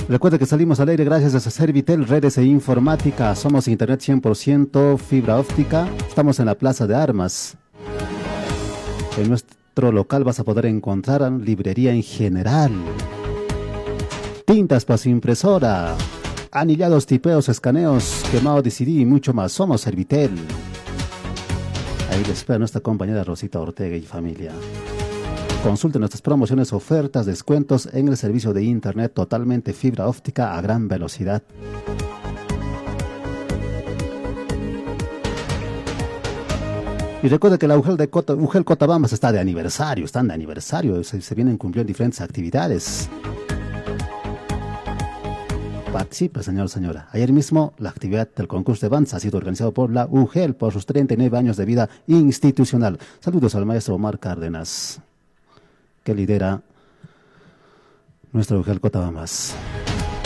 Recuerda que salimos al aire gracias a Servitel, redes e informática. Somos internet 100%, fibra óptica. Estamos en la Plaza de Armas. En nuestro local vas a poder encontrar librería en general, tintas para su impresora, anillados, tipeos, escaneos, quemado de CD y mucho más. Somos Servitel. Ahí les espera nuestra compañera Rosita Ortega y familia. Consulte nuestras promociones, ofertas, descuentos en el servicio de internet totalmente fibra óptica a gran velocidad. Y recuerda que la UGEL Cotabambas está de aniversario, están de aniversario, se vienen cumpliendo diferentes actividades. Participe, señor, señora. Ayer mismo la actividad del concurso de danza ha sido organizado por la UGEL por sus 39 años de vida institucional. Saludos al maestro Omar Cárdenas, que lidera nuestro UGEL Cotabambas.